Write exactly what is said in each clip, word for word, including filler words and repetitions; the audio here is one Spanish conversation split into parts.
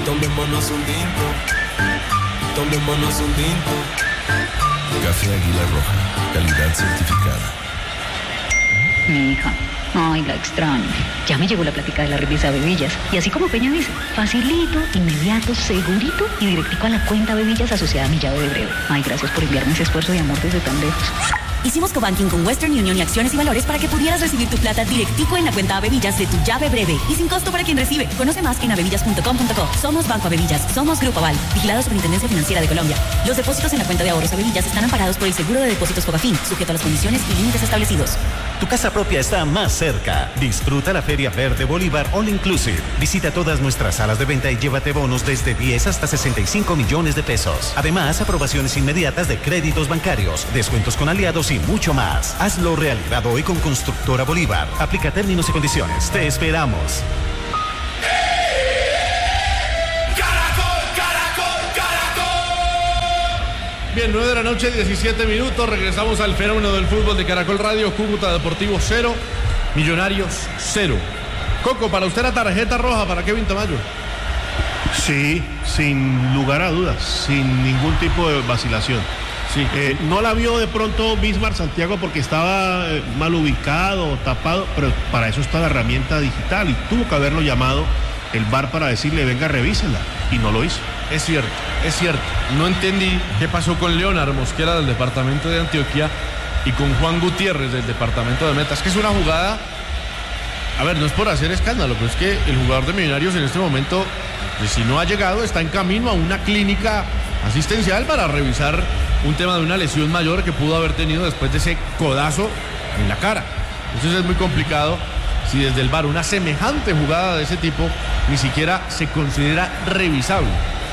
Tomémonos un tinto, tomémonos un tinto. Café Águila Roja, calidad certificada. Mi hija, ay, la extraño. Ya me llegó la plática de la revista Bebillas. Y así como Peña dice, facilito, inmediato, segurito y directico a la cuenta Bebillas asociada a mi llave de breve. Ay, gracias por enviarme ese esfuerzo de amor desde tan lejos. Hicimos cobanking con Western Union y acciones y valores para que pudieras recibir tu plata directico en la cuenta Bebillas de tu llave breve y sin costo para quien recibe. Conoce más en abebillas punto com punto co. Somos Banco Abebillas, somos Grupo Aval, vigilado Superintendencia Financiera de Colombia. Los depósitos en la cuenta de ahorros Abebillas están amparados por el seguro de depósitos Fogafín, sujeto a las condiciones y límites establecidos. Tu casa propia está más cerca. Disfruta la Feria Verde Bolívar All Inclusive. Visita todas nuestras salas de venta y llévate bonos desde diez hasta sesenta y cinco millones de pesos. Además, aprobaciones inmediatas de créditos bancarios, descuentos con aliados y mucho más. Hazlo realidad hoy con Constructora Bolívar. Aplica términos y condiciones. Te esperamos. Bien, nueve de la noche, diecisiete minutos. Regresamos al fenómeno del fútbol de Caracol Radio. Cúcuta Deportivo cero, Millonarios cero. Coco, para usted la tarjeta roja para Kevin Tamayo. Sí, sin lugar a dudas, sin ningún tipo de vacilación. Sí. Eh, no la vio de pronto Bismarck Santiago porque estaba eh, mal ubicado, tapado, pero para eso está la herramienta digital y tuvo que haberlo llamado el V A R para decirle, venga, revísela, y no lo hizo. Es cierto, es cierto. No entendí qué pasó con Leonard Mosquera del departamento de Antioquia y con Juan Gutiérrez del departamento de Meta. Es que es una jugada, a ver, no es por hacer escándalo, pero es que el jugador de Millonarios en este momento, pues, si no ha llegado, está en camino a una clínica asistencial para revisar un tema de una lesión mayor que pudo haber tenido después de ese codazo en la cara. Entonces es muy complicado si desde el V A R una semejante jugada de ese tipo ni siquiera se considera revisable.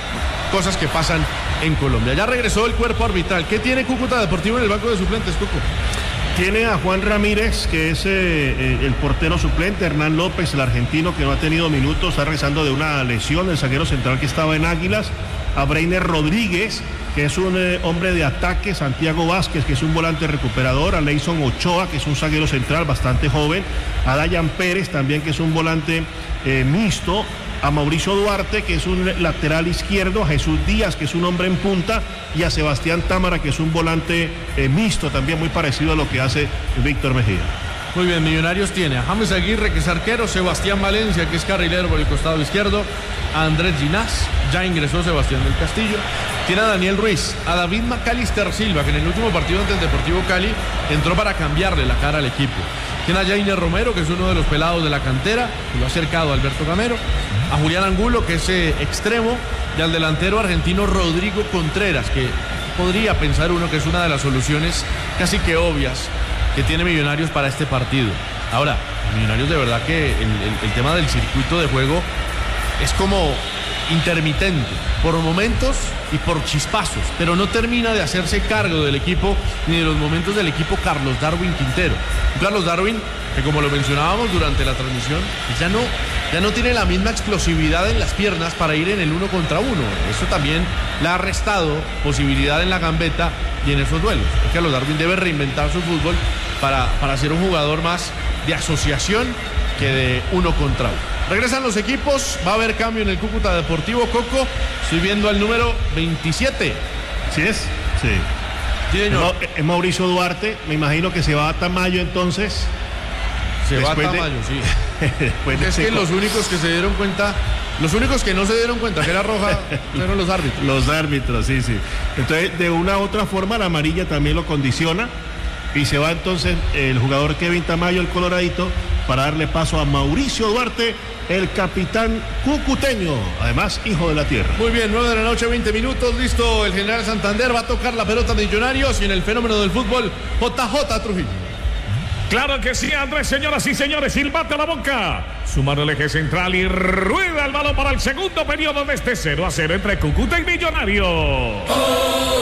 Cosas que pasan en Colombia. Ya regresó el cuerpo arbitral. ¿Qué tiene Cúcuta Deportivo en el banco de suplentes, Coco? Tiene a Juan Ramírez, que es eh, el portero suplente, Hernán López, el argentino, que no ha tenido minutos, está regresando de una lesión, el zaguero central que estaba en Águilas, a Breiner Rodríguez, que es un eh, hombre de ataque, Santiago Vázquez, que es un volante recuperador, a Leison Ochoa, que es un zaguero central bastante joven, a Dayan Pérez también, que es un volante eh, mixto, a Mauricio Duarte, que es un lateral izquierdo, a Jesús Díaz, que es un hombre en punta, y a Sebastián Támara, que es un volante eh, mixto, también muy parecido a lo que hace Víctor Mejía. Muy bien, Millonarios tiene a James Aguirre, que es arquero, Sebastián Valencia, que es carrilero por el costado izquierdo, a Andrés Ginás, ya ingresó Sebastián del Castillo, tiene a Daniel Ruiz, a David Macalister Silva, que en el último partido ante el Deportivo Cali entró para cambiarle la cara al equipo. Tiene a Jainer Romero, que es uno de los pelados de la cantera, que lo ha acercado a Alberto Gamero, a Julián Angulo, que es eh, extremo, y al delantero argentino Rodrigo Contreras, que podría pensar uno que es una de las soluciones casi que obvias que tiene Millonarios para este partido. Ahora, Millonarios de verdad que el, el, el tema del circuito de juego es como intermitente, por momentos y por chispazos, pero no termina de hacerse cargo del equipo ni de los momentos del equipo Carlos Darwin Quintero. Carlos Darwin, que como lo mencionábamos durante la transmisión, ya no, ya no tiene la misma explosividad en las piernas para ir en el uno contra uno. Eso también le ha restado posibilidad en la gambeta y en esos duelos. Es que Carlos Darwin debe reinventar su fútbol para, para ser un jugador más de asociación que de uno contra uno. Regresan los equipos, va a haber cambio en el Cúcuta Deportivo. Coco, estoy viendo al número veintisiete. ¿Sí es? Sí. Sí, señor. Es Mauricio Duarte, me imagino que se va a Tamayo entonces. Se va a Tamayo, de... sí. Después de es que los únicos que se dieron cuenta, los únicos que no se dieron cuenta que era roja, fueron los árbitros. Los árbitros, sí, sí. Entonces, de una u otra forma, la amarilla también lo condiciona. Y se va entonces el jugador Kevin Tamayo, el coloradito, para darle paso a Mauricio Duarte, el capitán cucuteño, además hijo de la tierra. Muy bien, nueve de la noche, veinte minutos, listo el General Santander, va a tocar la pelota Millonarios y en el fenómeno del fútbol, J J Trujillo. Claro que sí, Andrés, señoras y señores, silbate a la boca, sumar el eje central y rueda el balón para el segundo periodo de este cero a cero entre Cúcuta y Millonarios. Oh,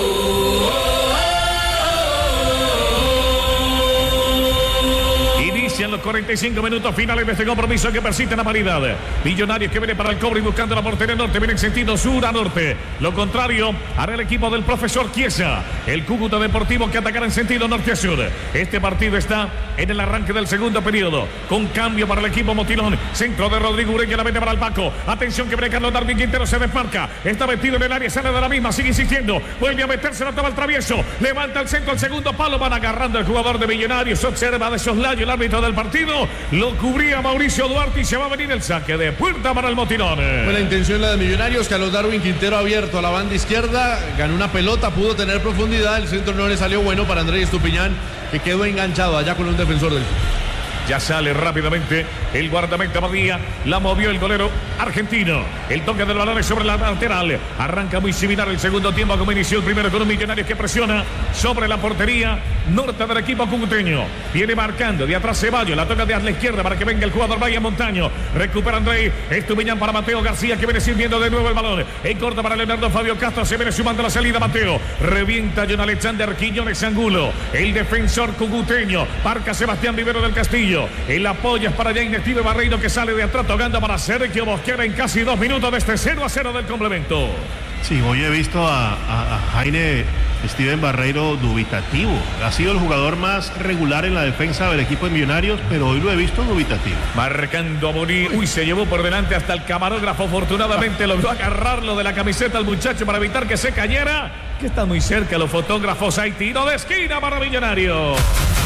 oh, oh. Inician los cuarenta y cinco minutos finales de este compromiso que persiste en la paridad. Millonarios que viene para el cobre y buscando la portería norte, viene en sentido sur a norte. Lo contrario hará el equipo del profesor Chiesa. El Cúcuta Deportivo que atacará en sentido norte a sur. Este partido está en el arranque del segundo periodo. Con cambio para el equipo motilón. Centro de Rodrigo Ureña, la mete para el Paco. Atención que viene Carlos Darwin Quintero, se desmarca. Está metido en el área, sale de la misma, sigue insistiendo. Vuelve a meterse, la toma el travieso. Levanta el centro al segundo palo. Van agarrando el jugador de Millonarios. Observa de soslayo el árbitro del partido. Lo cubría Mauricio Duarte y se va a venir el saque de puerta para el motilón. Fue la intención la de Millonarios. Carlos Darwin Quintero abierto a la banda izquierda. Ganó una pelota, pudo tener profundidad. El centro no le salió bueno para Andrés Estupiñán, que quedó enganchado allá con un defensor del club. Ya sale rápidamente el guardameta Badía. La movió el golero argentino. El toque del balón es sobre la lateral. Arranca muy similar el segundo tiempo como inició el primero, con un Millonarios que presiona sobre la portería norte del equipo cucuteño. Viene marcando de atrás Ceballos. La toca de a la izquierda para que venga el jugador Bahía Montaño. Recupera Andrés Estupiñán para Mateo García, que viene sirviendo de nuevo el balón. En corta para Leonardo Fabio Castro. Se viene sumando la salida Mateo. Revienta John Alexander Quiñones Angulo. El defensor cucuteño. Marca Sebastián Vivero del Castillo. El apoyo es para Jaime Steve Barreiro, que sale de atrás tocando para Sergio Bosquera en casi dos minutos de este cero a cero del complemento. Sí, hoy he visto a, a, a Jaime Steven Barreiro dubitativo. Ha sido el jugador más regular en la defensa del equipo de Millonarios, pero hoy lo he visto dubitativo. Marcando a Moni. Uy, se llevó por delante hasta el camarógrafo. Afortunadamente logró agarrarlo de la camiseta al muchacho para evitar que se cayera. Que está muy cerca los fotógrafos. Hay tiro de esquina para Millonarios.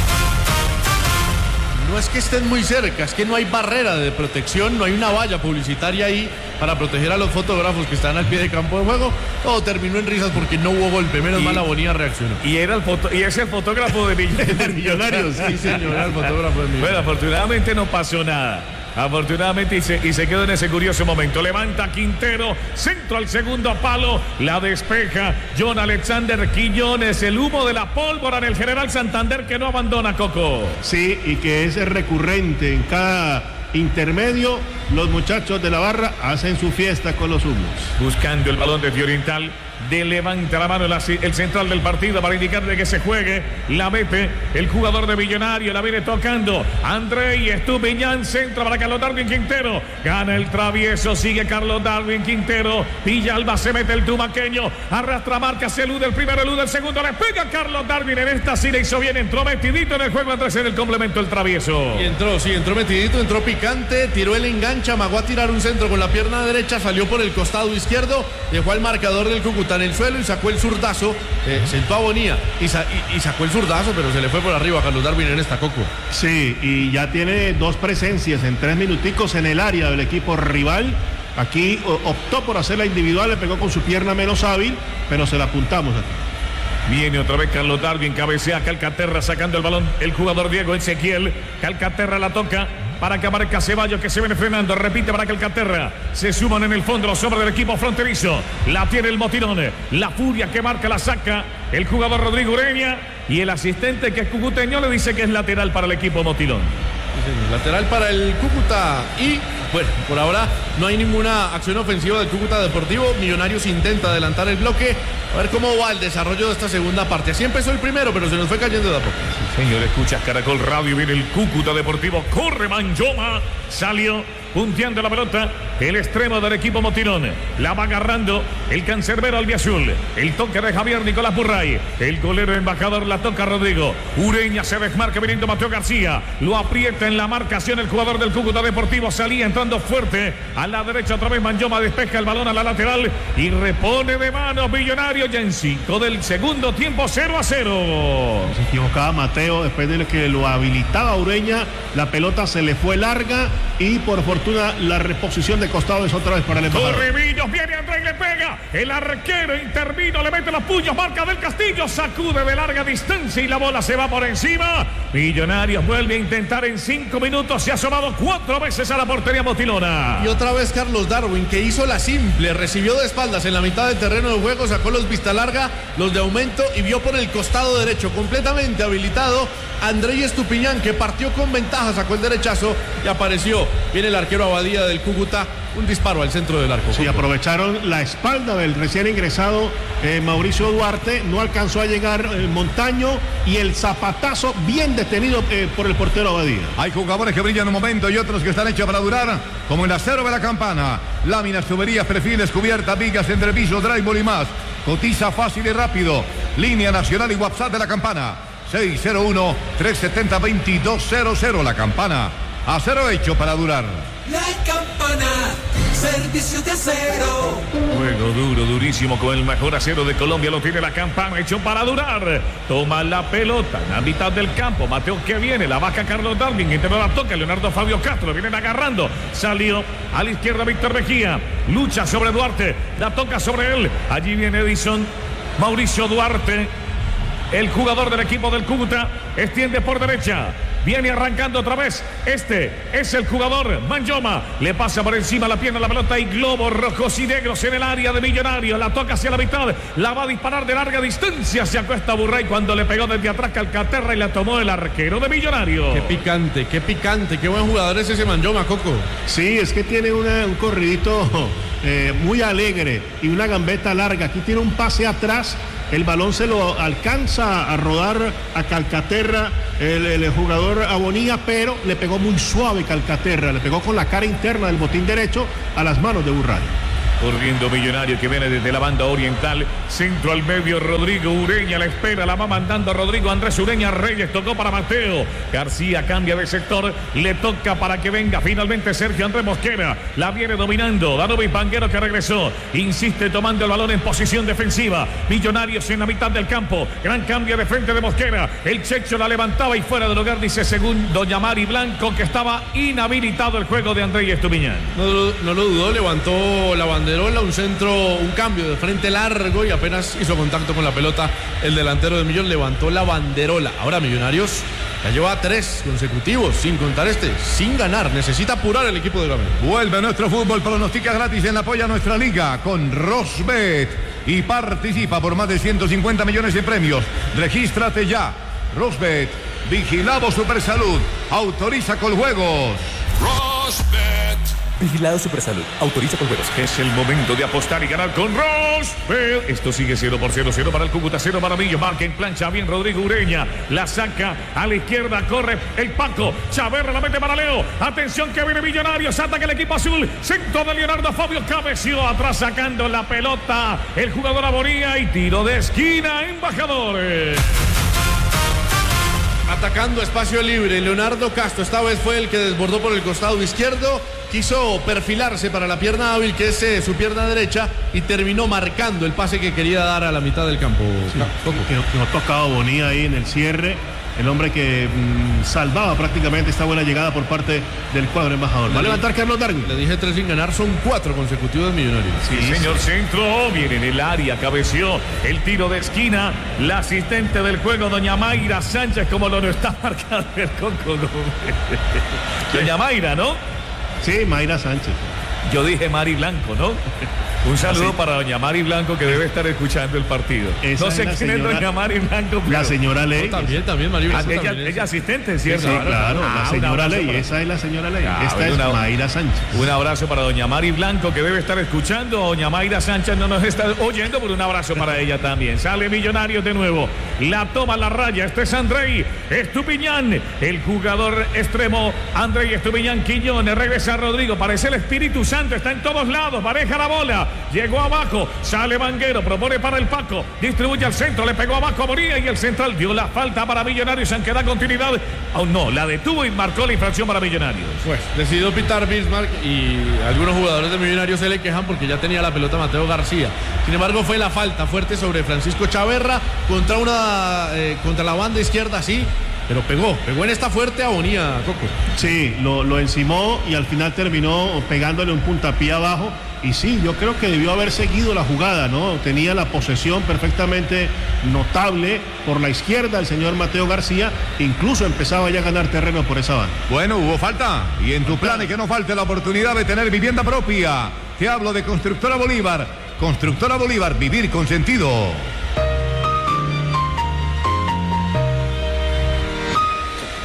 No es que estén muy cerca, es que no hay barrera de protección, no hay una valla publicitaria ahí para proteger a los fotógrafos que están al pie de campo de juego. Todo terminó en risas porque no hubo golpe, menos y, mal la Bonilla reaccionó. Y era el foto, y ese fotógrafo de Millonarios. de Millonarios, sí señor, era el fotógrafo de Millonarios. Bueno, afortunadamente no pasó nada. Afortunadamente y se, y se quedó en ese curioso momento. Levanta Quintero, centro al segundo palo, la despeja John Alexander Quiñones. El humo de la pólvora en el General Santander que no abandona, Coco. Sí, y que es recurrente en cada intermedio. Los muchachos de la barra hacen su fiesta con los humos. Buscando el balón de Oriental. De levanta la mano la, el central del partido para indicarle que se juegue. La mete el jugador de Millonario. La viene tocando André Estupiñán. Centro para Carlos Darwin Quintero. Gana el travieso. Sigue Carlos Darwin Quintero. Villalba se mete el tumaqueño. Arrastra marca. Se elude el primero, elude el segundo. Le pega Carlos Darwin. En esta sí le hizo bien. Entró metidito en el juego. Andrés en el complemento el travieso. Y entró, sí, entró metidito. Entró picante. Tiró el enganche. Amagó a tirar un centro con la pierna derecha. Salió por el costado izquierdo. Dejó al marcador del Cúcuta en el suelo y sacó el zurdazo, eh, sentó a Bonilla y, sa y, y sacó el zurdazo, pero se le fue por arriba a Carlos Darwin en esta, Coco. Sí, y ya tiene dos presencias en tres minuticos en el área del equipo rival. Aquí optó por hacerla individual, le pegó con su pierna menos hábil, pero se la apuntamos aquí. Viene otra vez Carlos Darwin, cabecea Calcaterra sacando el balón, el jugador Diego Ezequiel. Calcaterra la toca para que marca Ceballos, que se viene frenando, repite para Calcaterra. Se suman en el fondo los hombres del equipo fronterizo. La tiene el motilón, la furia que marca, la saca el jugador Rodrigo Ureña. Y el asistente, que es cucuteño, le dice que es lateral para el equipo motilón. Lateral para el Cúcuta. Y bueno, por ahora no hay ninguna acción ofensiva del Cúcuta Deportivo. Millonarios intenta adelantar el bloque. A ver cómo va el desarrollo de esta segunda parte. Así empezó el primero, pero se nos fue cayendo de a poco. Sí, señor, escuchas Caracol Radio. Viene el Cúcuta Deportivo. Corre Manjoma. Salió punteando la pelota el extremo del equipo motilón. La va agarrando el cancerbero albiazul. El toque de Javier Nicolás Burray. El golero embajador la toca Rodrigo Ureña. Se desmarca viniendo Mateo García. Lo aprieta en la marcación el jugador del Cúcuta Deportivo. Salía entrando fuerte a la derecha otra vez. Manjoma despeja el balón a la lateral y repone de mano Millonario ya en cinco del segundo tiempo. Cero a cero. Se equivocaba Mateo después de que lo habilitaba Ureña. La pelota se le fue larga y por fortuna la reposición de costado es otra vez para el embajador. Torrevillos, viene Andrés, le pega. El arquero intervino, le mete los puños, marca del Castillo, sacude de larga distancia y la bola se va por encima. Millonarios vuelve a intentar en cinco minutos. Se ha asomado cuatro veces a la portería motilona. Y otra vez Carlos Darwin, que hizo la simple, recibió de espaldas en la mitad del terreno de juego, sacó los vista larga, los de aumento y vio por el costado derecho, completamente habilitado, André Estupiñán, que partió con ventaja, sacó el derechazo y apareció. Viene el arquero Abadía del Cúcuta un disparo al centro del arco. Sí, aprovecharon la espalda del recién ingresado eh, Mauricio Duarte, no alcanzó a llegar el Montaño y el zapatazo bien detenido eh, por el portero Abadía. Hay jugadores que brillan un momento y otros que están hechos para durar, como el acero de la Campana. Láminas, tuberías, perfiles, cubiertas, vigas, entrepisos, drywall y más. Cotiza fácil y rápido. Línea nacional y WhatsApp de la Campana. seis cero uno, tres siete cero, dos dos cero cero. La Campana. Acero hecho para durar. La Campana, servicio de acero. Juego duro, durísimo con el mejor acero de Colombia. Lo tiene la Campana, hecho para durar. Toma la pelota en la mitad del campo. Mateo que viene, la baja Carlos Darwin. Intentó la toca Leonardo Fabio Castro. Lo vienen agarrando. Salió a la izquierda Víctor Mejía. Lucha sobre Duarte. La toca sobre él. Allí viene Edison. Mauricio Duarte, el jugador del equipo del Cúcuta, extiende por derecha. Viene arrancando otra vez. Este es el jugador Manyoma. Le pasa por encima la pierna la pelota y globos rojos y negros en el área de Millonarios. La toca hacia la mitad. La va a disparar de larga distancia. Se acuesta Burray cuando le pegó desde atrás Calcaterra y la tomó el arquero de Millonarios. Qué picante, qué picante. Qué buen jugador es ese Manyoma, Coco. Sí, es que tiene una, un corridito eh, muy alegre y una gambeta larga. Aquí tiene un pase atrás. El balón se lo alcanza a rodar a Calcaterra, el, el jugador Abonía, pero le pegó muy suave Calcaterra, le pegó con la cara interna del botín derecho a las manos de Burray. Corriendo Millonario que viene desde la banda oriental. Centro al medio, Rodrigo Ureña la espera, la va mandando Rodrigo Andrés Ureña. Reyes tocó para Mateo. García cambia de sector, le toca para que venga finalmente Sergio Andrés Mosquera. La viene dominando Danubi Panguero que regresó. Insiste tomando el balón en posición defensiva. Millonarios en la mitad del campo. Gran cambio de frente de Mosquera. El Checho la levantaba y fuera del lugar, dice según doña Mari Blanco, que estaba inhabilitado el juego de Andrés Estupiñán. No, no lo dudó, levantó la bandera. Un centro, un cambio de frente largo y apenas hizo contacto con la pelota el delantero de Millón, levantó la banderola. Ahora Millonarios ya lleva tres consecutivos, sin contar este, sin ganar. Necesita apurar el equipo de Gamero. Vuelve nuestro fútbol, pronostica gratis en apoyo a nuestra liga con Rosbet y participa por más de ciento cincuenta millones de premios. Regístrate ya. Rosbet, vigilado Supersalud, autoriza con juegos. Rosbet. Vigilado Supersalud. Autoriza con juegos. Es el momento de apostar y ganar con Rosbet. Esto sigue cero por cero, cero para el Cúcuta, cero para Millo. Marca en plancha bien Rodrigo Ureña. La saca a la izquierda, corre el Paco. Chaverra la mete para Leo. Atención que viene Millonarios. Ataca el equipo azul. Centro de Leonardo Fabio. Cabeció atrás sacando la pelota. El jugador Abonía y tiro de esquina. Embajadores. Atacando espacio libre, Leonardo Castro esta vez fue el que desbordó por el costado izquierdo, quiso perfilarse para la pierna hábil, que es eh, su pierna derecha, y terminó marcando el pase que quería dar a la mitad del campo. Sí, que, que no tocaba Bonilla ahí en el cierre, el hombre que mmm, salvaba prácticamente esta buena llegada por parte del cuadro embajador. Va a levantar Carlos Darwin. Le dije tres sin ganar, son cuatro consecutivos Millonarios. Sí, sí, señor, centro, viene en el área, cabeció el tiro de esquina, la asistente del juego, doña Mayra Sánchez, como lo no está marcado el Coco. Doña Mayra, ¿no? Sí, Mayra Sánchez. Yo dije Mari Blanco, ¿no? Un saludo ¿Ah, sí? para doña Mari Blanco, que debe estar escuchando el partido. Esa no sé es quién señora, es doña Mari Blanco. Pero... La señora Ley. No, también, también, Mari Blanco. Ah, ella, también ella asistente, ¿cierto? Sí, sí, claro, ah, la señora Ley, para... esa es la señora Ley. Ah, Esta es una... Mayra Sánchez. Un abrazo para doña Mari Blanco, que debe estar escuchando. Doña Mayra Sánchez no nos está oyendo, pero un abrazo para ella también. Sale Millonarios de nuevo. La toma la raya. Este es Andrei Estupiñán, el jugador extremo. Andrei Estupiñán Quiñones. Regresa Rodrigo. Parece el Espíritu Santo. Está en todos lados. Pareja la bola. Llegó abajo. Sale Vanguero. Propone para el Paco. Distribuye al centro. Le pegó abajo a Moría y el central dio la falta para Millonarios. Aunque da continuidad. Aún no. La detuvo y marcó la infracción para Millonarios. Pues decidió pitar Bismarck y algunos jugadores de Millonarios se le quejan porque ya tenía la pelota Mateo García. Sin embargo, fue la falta fuerte sobre Francisco Chaverra contra una eh, contra la banda izquierda, sí. Pero pegó, pegó en esta fuerte agonía, Coco. Sí, lo, lo encimó y al final terminó pegándole un puntapié abajo. Y sí, yo creo que debió haber seguido la jugada, ¿no? Tenía la posesión perfectamente notable por la izquierda el señor Mateo García. Incluso empezaba ya a ganar terreno por esa banda. Bueno, hubo falta. Y en tu plan es que no falte la oportunidad de tener vivienda propia. Te hablo de Constructora Bolívar. Constructora Bolívar, vivir con sentido.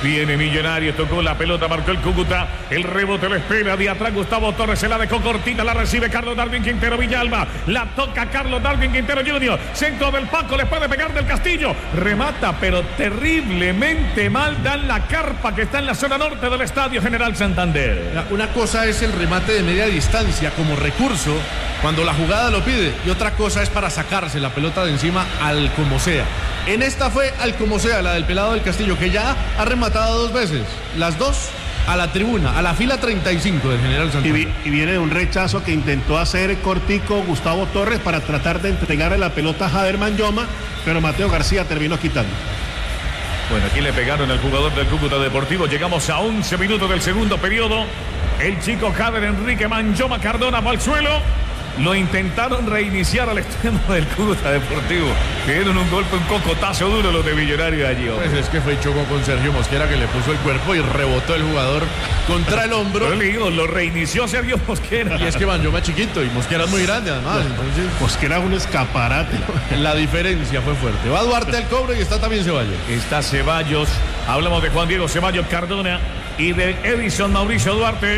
Viene Millonarios, tocó la pelota, marcó el Cúcuta. El rebote lo espera de atrás Gustavo Torres, se la dejó cortita, la recibe Carlos Darwin Quintero Villalba. La toca Carlos Darwin Quintero junior Centro del Paco, le puede pegar del Castillo. Remata, pero terriblemente mal. Dan la carpa que está en la zona norte del Estadio General Santander. Una cosa es el remate de media distancia como recurso cuando la jugada lo pide, y otra cosa es para sacarse la pelota de encima al como sea. En esta fue al como sea, la del pelado del Castillo, que ya ha rematado dos veces, las dos a la tribuna, a la fila treinta y cinco del General Santander. Y, vi, y viene de un rechazo que intentó hacer cortico Gustavo Torres para tratar de entregarle la pelota a Jader Manyoma, pero Mateo García terminó quitando. Bueno, aquí le pegaron al jugador del Cúcuta Deportivo. Llegamos a once minutos del segundo periodo. El chico Jader Enrique Manyoma Cardona va al suelo. Lo intentaron reiniciar al extremo del Cúcuta Deportivo. Le dieron un golpe, un cocotazo duro los de Millonarios allí. Pues es que fue chocó con Sergio Mosquera, que le puso el cuerpo y rebotó el jugador contra el hombro. Pero le digo, lo reinició Sergio Mosquera. Y es que Manyoma es chiquito y Mosquera es muy grande además. Entonces, Mosquera es un escaparate. La diferencia fue fuerte. Va Duarte al cobro y está también Ceballos. Está Ceballos. Hablamos de Juan Diego Ceballos Cardona y de Edison Mauricio Duarte.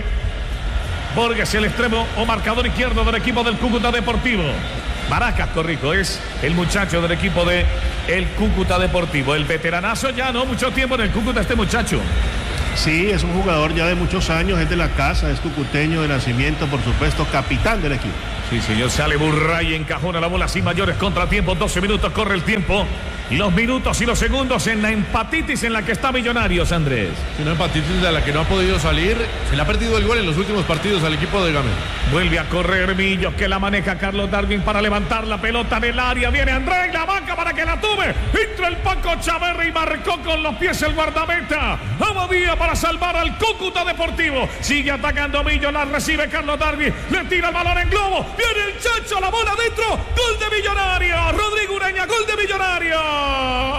Borges el extremo o marcador izquierdo del equipo del Cúcuta Deportivo. Baracas, corrijo, es el muchacho del equipo de el Cúcuta Deportivo. El veteranazo ya no, mucho tiempo en el Cúcuta este muchacho. Sí, es un jugador ya de muchos años, es de la casa, es cucuteño de nacimiento, por supuesto, capitán del equipo. Sí, señor, sale Burray, encajona la bola sin mayores contratiempos, doce minutos, corre el tiempo. Los minutos y los segundos en la empatitis en la que está Millonarios, Andrés. Una empatitis de la que no ha podido salir. Se le ha perdido el gol en los últimos partidos al equipo de Gamero. Vuelve a correr Millos, que la maneja Carlos Darwin para levantar la pelota del área. Viene Andrés, la banca para que la tuve. Entra el Paco Chaverri y marcó con los pies el guardameta. Abadía para salvar al Cúcuta Deportivo. Sigue atacando Millos, la recibe Carlos Darwin. Le tira el balón en globo. Viene el Chacho, la bola adentro. Gol de Millonarios. Rodrigo Ureña, gol de Millonarios.